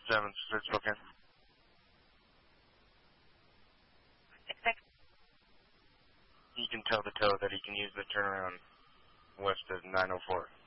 7, search booking. You can tell the tow that he can use the turnaround west of 904.